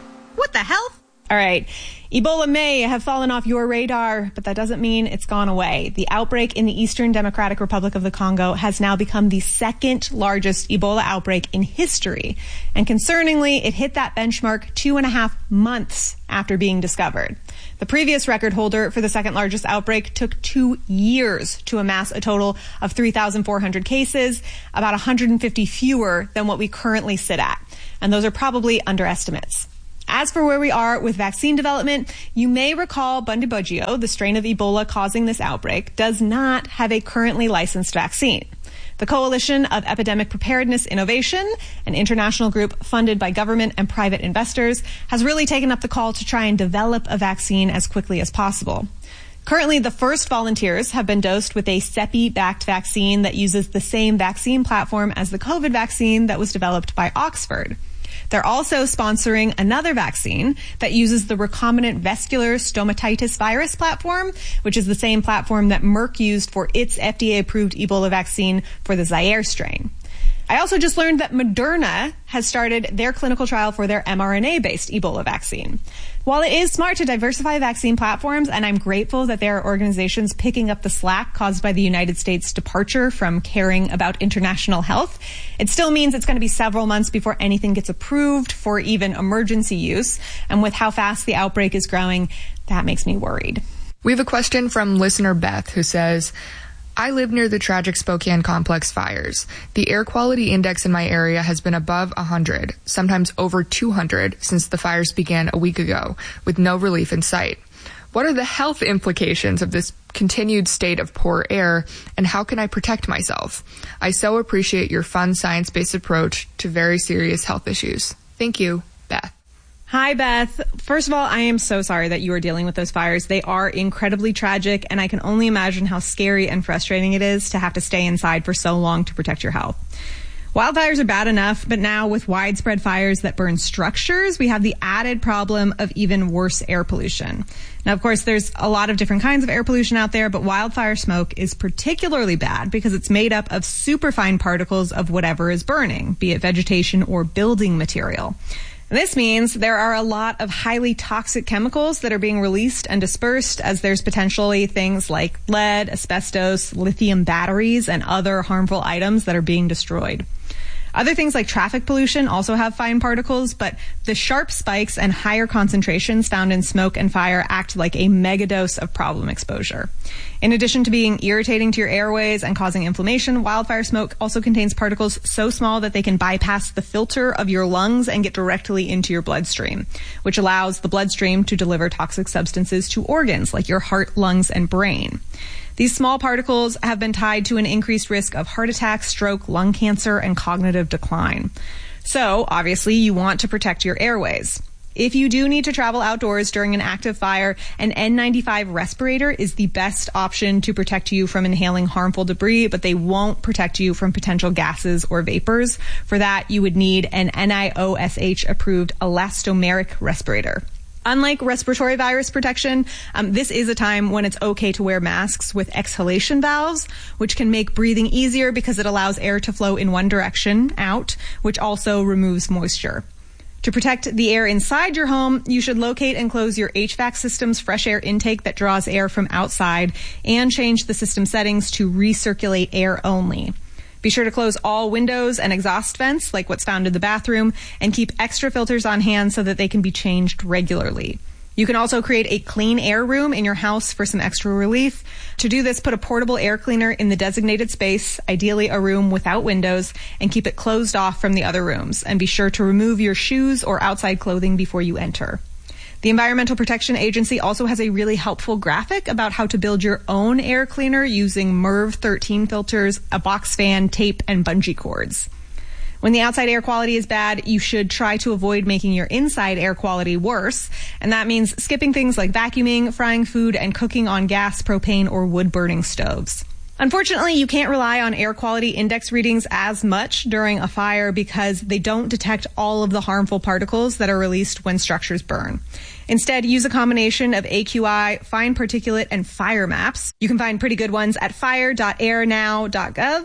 Speaker 1: What the hell? All right. Ebola may have fallen off your radar, but that doesn't mean it's gone away. The outbreak in the Eastern Democratic Republic of the Congo has now become the second largest Ebola outbreak in history. And concerningly, it hit that benchmark two and a half months after being discovered. The previous record holder for the second largest outbreak took two years to amass a total of three thousand four hundred cases, about one hundred fifty fewer than what we currently sit at. And those are probably underestimates. As for where we are with vaccine development, you may recall Bundibugyo, the strain of Ebola causing this outbreak, does not have a currently licensed vaccine. The Coalition of Epidemic Preparedness Innovation, an international group funded by government and private investors, has really taken up the call to try and develop a vaccine as quickly as possible. Currently, the first volunteers have been dosed with a CEPI-backed vaccine that uses the same vaccine platform as the COVID vaccine that was developed by Oxford. They're also sponsoring another vaccine that uses the recombinant vesicular stomatitis virus platform, which is the same platform that Merck used for its F D A-approved Ebola vaccine for the Zaire strain. I also just learned that Moderna has started their clinical trial for their mRNA-based Ebola vaccine. While it is smart to diversify vaccine platforms, and I'm grateful that there are organizations picking up the slack caused by the United States' departure from caring about international health, it still means it's going to be several months before anything gets approved for even emergency use. And with how fast the outbreak is growing, that makes me worried.
Speaker 12: We have a question from listener Beth who says, I live near the tragic Spokane complex fires. The air quality index in my area has been above one hundred, sometimes over two hundred, since the fires began a week ago, with no relief in sight. What are the health implications of this continued state of poor air, and how can I protect myself? I so appreciate your fun science-based approach to very serious health issues. Thank you, Beth.
Speaker 1: Hi, Beth. First of all, I am so sorry that you are dealing with those fires. They are incredibly tragic, and I can only imagine how scary and frustrating it is to have to stay inside for so long to protect your health. Wildfires are bad enough, but now with widespread fires that burn structures, we have the added problem of even worse air pollution. Now, of course, there's a lot of different kinds of air pollution out there, but wildfire smoke is particularly bad because it's made up of superfine particles of whatever is burning, be it vegetation or building material. This means there are a lot of highly toxic chemicals that are being released and dispersed, as there's potentially things like lead, asbestos, lithium batteries, and other harmful items that are being destroyed. Other things like traffic pollution also have fine particles, but the sharp spikes and higher concentrations found in smoke and fire act like a megadose of problem exposure. In addition to being irritating to your airways and causing inflammation, wildfire smoke also contains particles so small that they can bypass the filter of your lungs and get directly into your bloodstream, which allows the bloodstream to deliver toxic substances to organs like your heart, lungs, and brain. These small particles have been tied to an increased risk of heart attack, stroke, lung cancer, and cognitive decline. So, obviously, you want to protect your airways. If you do need to travel outdoors during an active fire, an N ninety-five respirator is the best option to protect you from inhaling harmful debris, but they won't protect you from potential gases or vapors. For that, you would need an N I O S H-approved elastomeric respirator. Unlike respiratory virus protection, um, this is a time when it's okay to wear masks with exhalation valves, which can make breathing easier because it allows air to flow in one direction out, which also removes moisture. To protect the air inside your home, you should locate and close your H V A C system's fresh air intake that draws air from outside and change the system settings to recirculate air only. Be sure to close all windows and exhaust vents, like what's found in the bathroom, and keep extra filters on hand so that they can be changed regularly. You can also create a clean air room in your house for some extra relief. To do this, put a portable air cleaner in the designated space, ideally a room without windows, and keep it closed off from the other rooms. And be sure to remove your shoes or outside clothing before you enter. The Environmental Protection Agency also has a really helpful graphic about how to build your own air cleaner using M E R V thirteen filters, a box fan, tape, and bungee cords. When the outside air quality is bad, you should try to avoid making your inside air quality worse, and that means skipping things like vacuuming, frying food, and cooking on gas, propane, or wood-burning stoves. Unfortunately, you can't rely on air quality index readings as much during a fire because they don't detect all of the harmful particles that are released when structures burn. Instead, use a combination of A Q I, fine particulate, and fire maps. You can find pretty good ones at fire dot air now dot gov.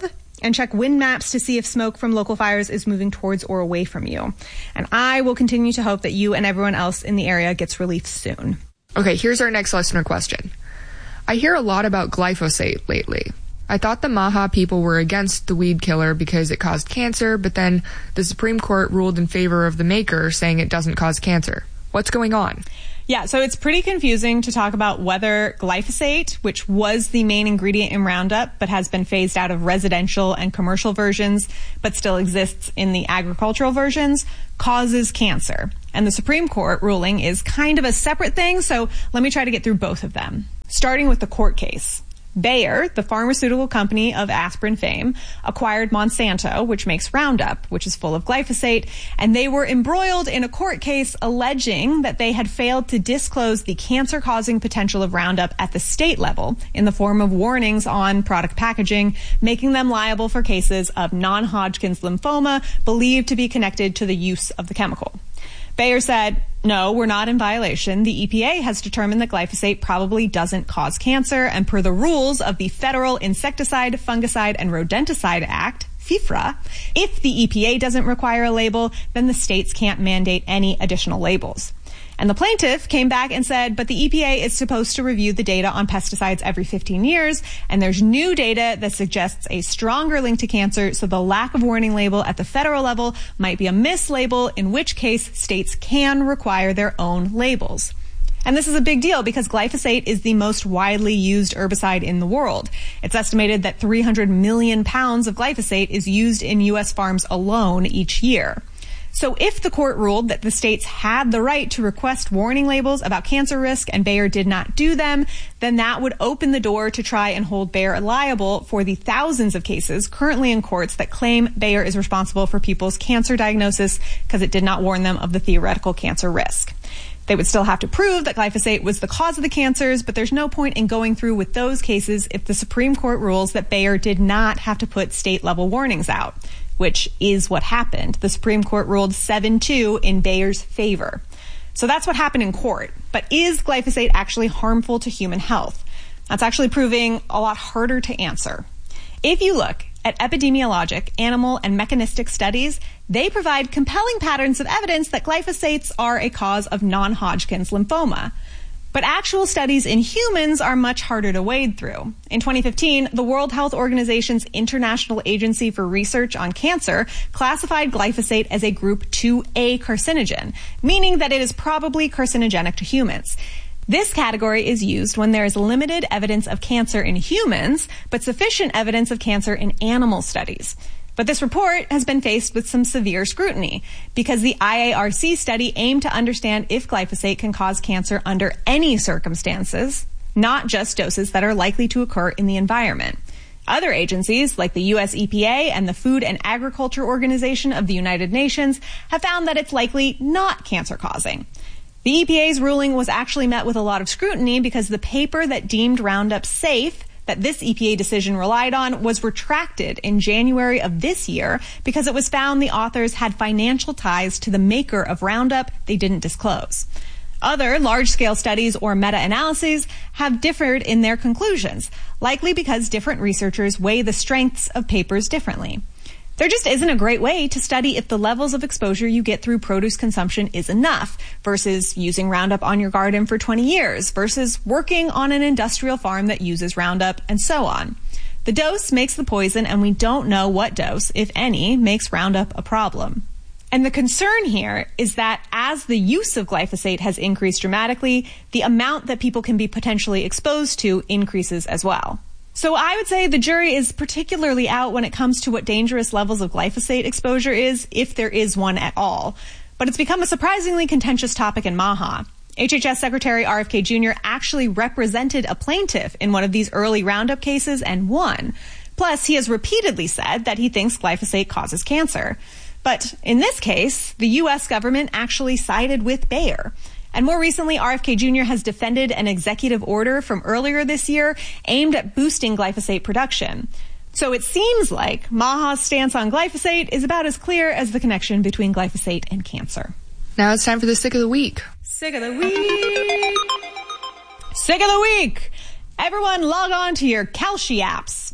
Speaker 1: and check wind maps to see if smoke from local fires is moving towards or away from you. And I will continue to hope that you and everyone else in the area gets relief soon.
Speaker 12: Okay, here's our next listener question. I hear a lot about glyphosate lately. I thought the Maha people were against the weed killer because it caused cancer, but then the Supreme Court ruled in favor of the maker, saying it doesn't cause cancer. What's going on?
Speaker 1: Yeah, so it's pretty confusing to talk about whether glyphosate, which was the main ingredient in Roundup, but has been phased out of residential and commercial versions, but still exists in the agricultural versions, causes cancer. And the Supreme Court ruling is kind of a separate thing, so let me try to get through both of them. Starting with the court case. Bayer, the pharmaceutical company of aspirin fame, acquired Monsanto, which makes Roundup, which is full of glyphosate, and they were embroiled in a court case alleging that they had failed to disclose the cancer-causing potential of Roundup at the state level in the form of warnings on product packaging, making them liable for cases of non-Hodgkin's lymphoma believed to be connected to the use of the chemical. Bayer said, no, we're not in violation. The E P A has determined that glyphosate probably doesn't cause cancer, and per the rules of the Federal Insecticide, Fungicide, and Rodenticide Act, FIFRA, if the E P A doesn't require a label, then the states can't mandate any additional labels. And the plaintiff came back and said, but the E P A is supposed to review the data on pesticides every fifteen years, and there's new data that suggests a stronger link to cancer, so the lack of warning label at the federal level might be a mislabel, in which case states can require their own labels. And this is a big deal because glyphosate is the most widely used herbicide in the world. It's estimated that three hundred million pounds of glyphosate is used in U S farms alone each year. So if the court ruled that the states had the right to request warning labels about cancer risk and Bayer did not do them, then that would open the door to try and hold Bayer liable for the thousands of cases currently in courts that claim Bayer is responsible for people's cancer diagnosis because it did not warn them of the theoretical cancer risk. They would still have to prove that glyphosate was the cause of the cancers, but there's no point in going through with those cases if the Supreme Court rules that Bayer did not have to put state-level warnings out, which is what happened. The Supreme Court ruled seven two in Bayer's favor. So that's what happened in court. But is glyphosate actually harmful to human health? That's actually proving a lot harder to answer. If you look at epidemiologic, animal, and mechanistic studies, they provide compelling patterns of evidence that glyphosates are a cause of non-Hodgkin's lymphoma. But actual studies in humans are much harder to wade through. In twenty fifteen, the World Health Organization's International Agency for Research on Cancer classified glyphosate as a group two A carcinogen, meaning that it is probably carcinogenic to humans. This category is used when there is limited evidence of cancer in humans, but sufficient evidence of cancer in animal studies. But this report has been faced with some severe scrutiny because the I A R C study aimed to understand if glyphosate can cause cancer under any circumstances, not just doses that are likely to occur in the environment. Other agencies, like the U S E P A and the Food and Agriculture Organization of the United Nations, have found that it's likely not cancer-causing. The E P A's ruling was actually met with a lot of scrutiny because the paper that deemed Roundup safe that this E P A decision relied on was retracted in January of this year because it was found the authors had financial ties to the maker of Roundup they didn't disclose. Other large-scale studies or meta-analyses have differed in their conclusions, likely because different researchers weigh the strengths of papers differently. There just isn't a great way to study if the levels of exposure you get through produce consumption is enough versus using Roundup on your garden for twenty years versus working on an industrial farm that uses Roundup and so on. The dose makes the poison, and we don't know what dose, if any, makes Roundup a problem. And the concern here is that as the use of glyphosate has increased dramatically, the amount that people can be potentially exposed to increases as well. So I would say the jury is particularly out when it comes to what dangerous levels of glyphosate exposure is, if there is one at all. But it's become a surprisingly contentious topic in Maha. H H S Secretary R F K Junior actually represented a plaintiff in one of these early Roundup cases and won. Plus, he has repeatedly said that he thinks glyphosate causes cancer. But in this case, the U S government actually sided with Bayer. And more recently, R F K Junior has defended an executive order from earlier this year aimed at boosting glyphosate production. So it seems like Maha's stance on glyphosate is about as clear as the connection between glyphosate and cancer.
Speaker 12: Now it's time for the Sick of the Week.
Speaker 1: Sick of the Week! Sick of the Week! Everyone log on to your Kalshi apps.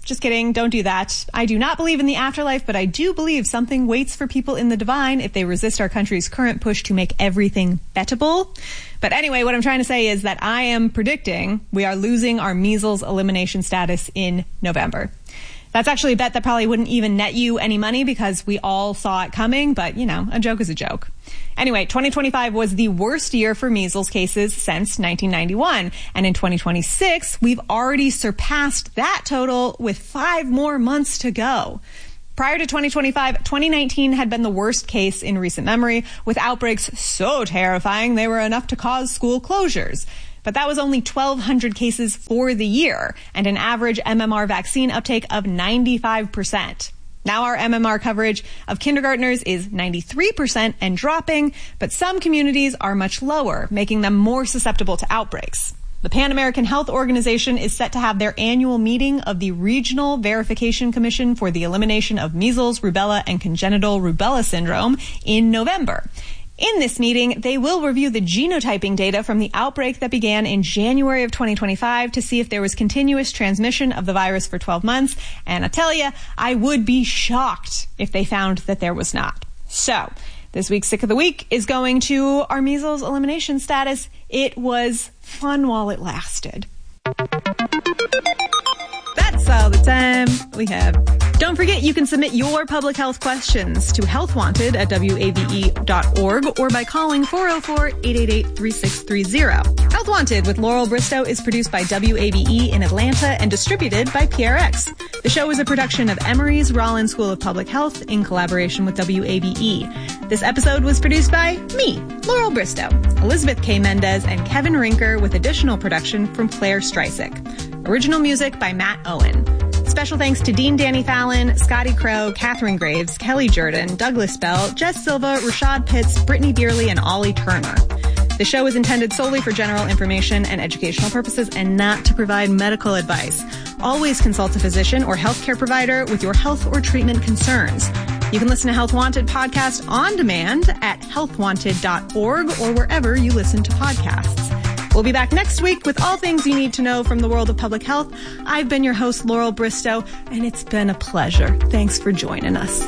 Speaker 1: Just kidding. Don't do that. I do not believe in the afterlife, but I do believe something waits for people in the divine if they resist our country's current push to make everything bettable. But anyway, what I'm trying to say is that I am predicting we are losing our measles elimination status in November. That's actually a bet that probably wouldn't even net you any money because we all saw it coming, but, you know, a joke is a joke. Anyway, twenty twenty-five was the worst year for measles cases since nineteen ninety-one. And in twenty twenty-six, we've already surpassed that total with five more months to go. Prior to twenty twenty-five, twenty nineteen had been the worst case in recent memory, with outbreaks so terrifying they were enough to cause school closures. But that was only twelve hundred cases for the year, and an average M M R vaccine uptake of ninety-five percent. Now our M M R coverage of kindergartners is ninety-three percent and dropping, but some communities are much lower, making them more susceptible to outbreaks. The Pan American Health Organization is set to have their annual meeting of the Regional Verification Commission for the Elimination of Measles, Rubella, and Congenital Rubella Syndrome in November. In this meeting, they will review the genotyping data from the outbreak that began in January of twenty twenty-five to see if there was continuous transmission of the virus for twelve months. And I tell you, I would be shocked if they found that there was not. So, this week's Sick of the Week is going to our measles elimination status. It was fun while it lasted. That's all the time we have. Don't forget, you can submit your public health questions to health wanted at W A B E dot org or by calling four oh four, eight eight eight, three six three zero. Health Wanted with Laurel Bristow is produced by W A B E in Atlanta and distributed by P R X. The show is a production of Emory's Rollins School of Public Health in collaboration with W A B E. This episode was produced by me, Laurel Bristow, Elizabeth K. Mendez, and Kevin Rinker, with additional production from Claire Streisick. Original music by Matt Owen. Special thanks to Dean Danny Fallon, Scotty Crow, Catherine Graves, Kelly Jordan, Douglas Bell, Jess Silva, Rashad Pitts, Brittany Beerley, and Ollie Turner. The show is intended solely for general information and educational purposes and not to provide medical advice. Always consult a physician or healthcare provider with your health or treatment concerns. You can listen to Health Wanted podcast on demand at health wanted dot org or wherever you listen to podcasts. We'll be back next week with all things you need to know from the world of public health. I've been your host, Laurel Bristow, and it's been a pleasure. Thanks for joining us.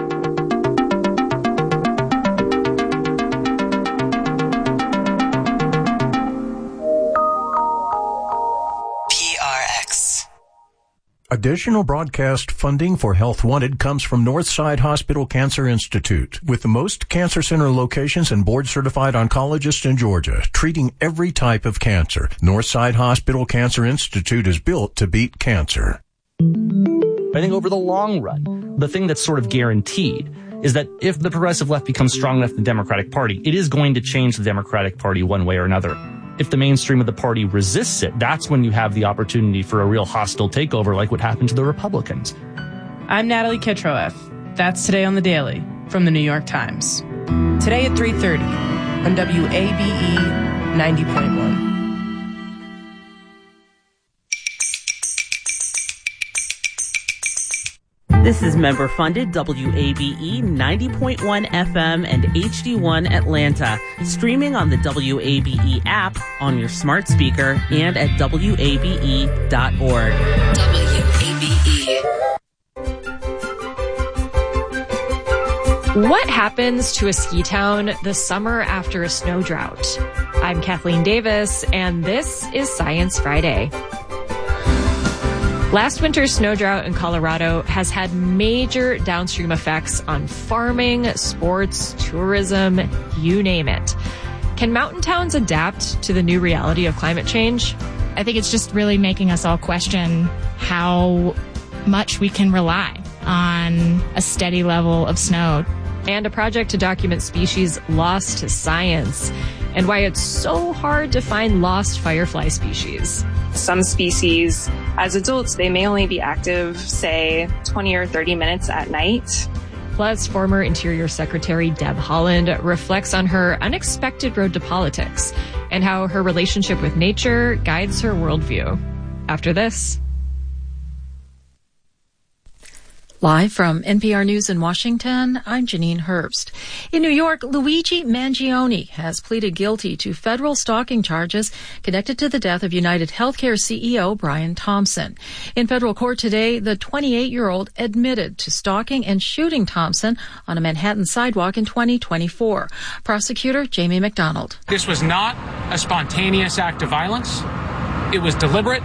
Speaker 16: P R X.
Speaker 5: Additional broadcast funding for Health Wanted comes from Northside Hospital Cancer Institute, with the most cancer center locations and board-certified oncologists in Georgia, treating every type of cancer. Northside Hospital Cancer Institute is built to beat cancer.
Speaker 17: I think over the long run, the thing that's sort of guaranteed is that if the progressive left becomes strong enough in the Democratic Party, it is going to change the Democratic Party one way or another. If the mainstream of the party resists it, that's when you have the opportunity for a real hostile takeover like what happened to the Republicans.
Speaker 18: I'm Natalie Kitroeff. That's Today on the Daily from the New York Times. Today at three thirty on W A B E ninety point one.
Speaker 19: This is member-funded W A B E ninety point one F M and H D one Atlanta, streaming on the W A B E app, on your smart speaker, and at W A B E dot org.
Speaker 16: W A B E.
Speaker 10: What happens to a ski town the summer after a snow drought? I'm Kathleen Davis, and this is Science Friday. Last winter's snow drought in Colorado has had major downstream effects on farming, sports, tourism, you name it. Can mountain towns adapt to the new reality of climate change?
Speaker 20: I think it's just really making us all question how much we can rely on a steady level of snow.
Speaker 10: And a project to document species lost to science and why it's so hard to find lost firefly species.
Speaker 21: Some species, as adults, they may only be active, say, twenty or thirty minutes at night.
Speaker 10: Plus, former Interior Secretary Deb Haaland reflects on her unexpected road to politics and how her relationship with nature guides her worldview. After this.
Speaker 2: Live from N P R News in Washington, I'm Janine Herbst. In New York, Luigi Mangione has pleaded guilty to federal stalking charges connected to the death of United Healthcare C E O Brian Thompson. In federal court today, the twenty-eight-year-old admitted to stalking and shooting Thompson on a Manhattan sidewalk in twenty twenty-four. Prosecutor Jamie McDonald.
Speaker 22: This was not a spontaneous act of violence. It was deliberate,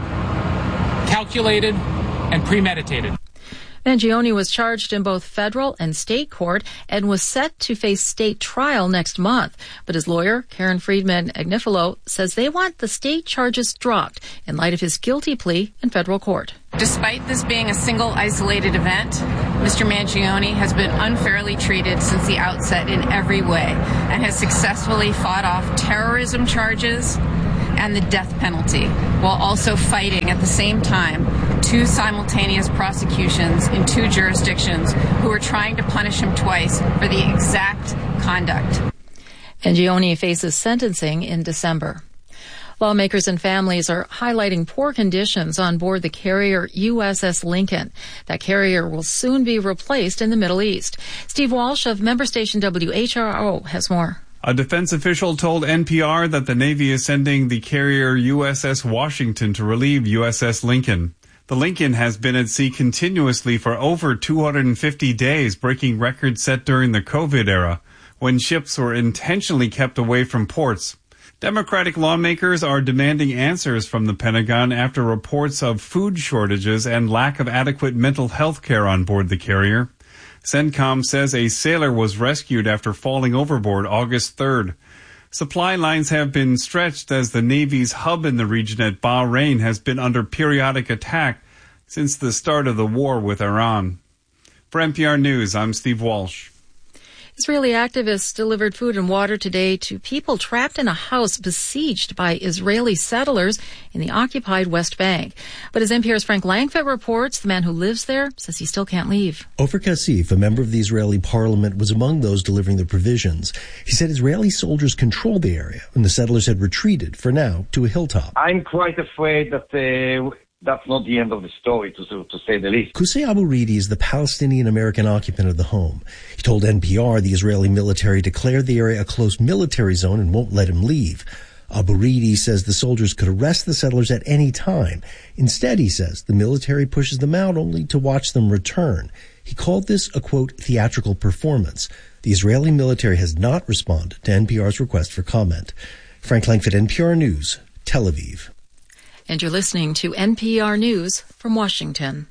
Speaker 22: calculated, and premeditated.
Speaker 2: Mangione was charged in both federal and state court and was set to face state trial next month. But his lawyer, Karen Friedman Agnifilo, says they want the state charges dropped in light of his guilty plea in federal court.
Speaker 23: Despite this being a single isolated event, Mister Mangione has been unfairly treated since the outset in every way and has successfully fought off terrorism charges and the death penalty, while also fighting at the same time two simultaneous prosecutions in two jurisdictions who are trying to punish him twice for the exact conduct.
Speaker 2: Mangione faces sentencing in December. Lawmakers and families are highlighting poor conditions on board the carrier U S S Lincoln. That carrier will soon be replaced in the Middle East. Steve Walsh of member station W H R O has more.
Speaker 24: A defense official told N P R that the Navy is sending the carrier U S S Washington to relieve U S S Lincoln. The Lincoln has been at sea continuously for over two hundred fifty days, breaking records set during the COVID era, when ships were intentionally kept away from ports. Democratic lawmakers are demanding answers from the Pentagon after reports of food shortages and lack of adequate mental health care on board the carrier. CENTCOM says a sailor was rescued after falling overboard August third. Supply lines have been stretched as the Navy's hub in the region at Bahrain has been under periodic attack since the start of the war with Iran. For N P R News, I'm Steve Walsh.
Speaker 2: Israeli activists delivered food and water today to people trapped in a house besieged by Israeli settlers in the occupied West Bank. But as N P R's Frank Langfitt reports, the man who lives there says he still can't leave.
Speaker 25: Ofer Kassif, a member of the Israeli parliament, was among those delivering the provisions. He said Israeli soldiers controlled the area and the settlers had retreated, for now, to a hilltop.
Speaker 26: I'm quite afraid that uh, that's not the end of the story, to, to say the least.
Speaker 25: Qusay Abu Ridi is the Palestinian-American occupant of the home. He told N P R the Israeli military declared the area a close military zone and won't let him leave. Abu Ridi says the soldiers could arrest the settlers at any time. Instead, he says, the military pushes them out only to watch them return. He called this a, quote, theatrical performance. The Israeli military has not responded to N P R's request for comment. Frank Langfitt, N P R News, Tel Aviv.
Speaker 2: And you're listening to N P R News from Washington.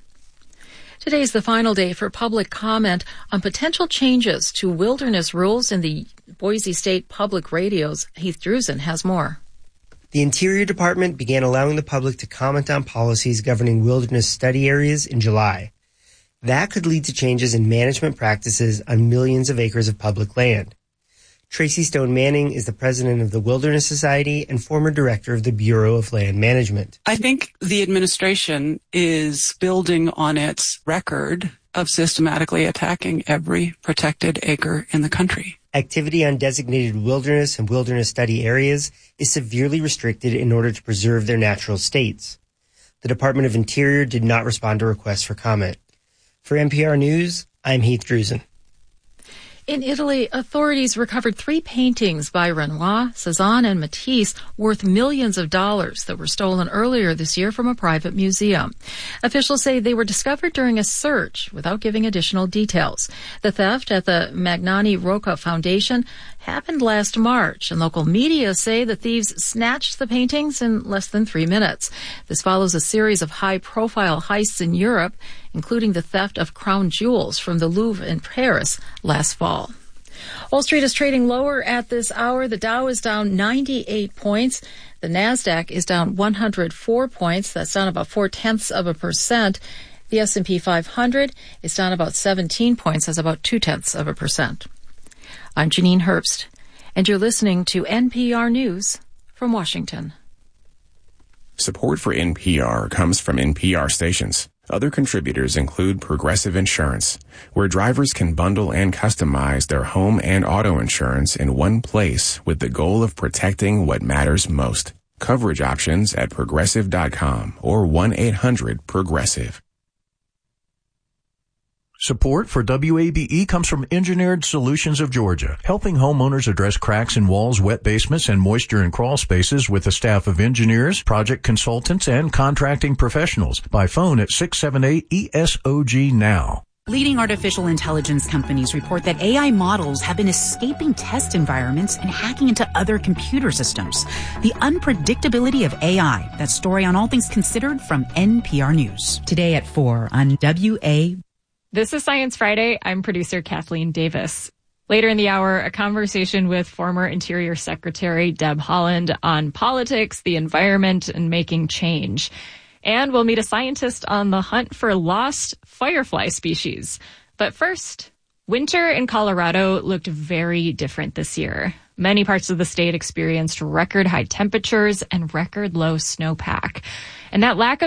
Speaker 2: Today is the final day for public comment on potential changes to wilderness rules in the Boise State Public Radio's Heath Drusen has more.
Speaker 27: The Interior Department began allowing the public to comment on policies governing wilderness study areas in July. That could lead to changes in management practices on millions of acres of public land. Tracy Stone Manning is the president of the Wilderness Society and former director of the Bureau of Land Management.
Speaker 28: I think the administration is building on its record of systematically attacking every protected acre in the country.
Speaker 27: Activity on designated wilderness and wilderness study areas is severely restricted in order to preserve their natural states. The Department of Interior did not respond to requests for comment. For N P R News, I'm Heath Drusen.
Speaker 2: In Italy, authorities recovered three paintings by Renoir, Cezanne, and Matisse worth millions of dollars that were stolen earlier this year from a private museum. Officials say they were discovered during a search without giving additional details. The theft at the Magnani Rocca Foundation happened last March, and local media say the thieves snatched the paintings in less than three minutes. This follows a series of high-profile heists in Europe, including the theft of crown jewels from the Louvre in Paris last fall. Wall Street is trading lower at this hour. The Dow is down ninety-eight points. The Nasdaq is down one hundred four points. That's down about four-tenths of a percent. The S and P five hundred is down about seventeen points. That's about two-tenths of a percent. I'm Janine Herbst, and you're listening to N P R News from Washington.
Speaker 29: Support for N P R comes from N P R stations. Other contributors include Progressive Insurance, where drivers can bundle and customize their home and auto insurance in one place with the goal of protecting what matters most. Coverage options at progressive dot com or one eight hundred progressive.
Speaker 5: Support for W A B E comes from Engineered Solutions of Georgia, helping homeowners address cracks in walls, wet basements, and moisture in crawl spaces with a staff of engineers, project consultants, and contracting professionals. By phone at six seven eight E S O G now.
Speaker 3: Leading artificial intelligence companies report that A I models have been escaping test environments and hacking into other computer systems. The unpredictability of A I. That story on All Things Considered from N P R News. Today at four on W A B E.
Speaker 10: This is Science Friday. I'm producer Kathleen Davis. Later in the hour, a conversation with former Interior Secretary Deb Haaland on politics, the environment, and making change. And we'll meet a scientist on the hunt for lost firefly species. But first, winter in Colorado looked very different this year. Many parts of the state experienced record high temperatures and record low snowpack. And that lack of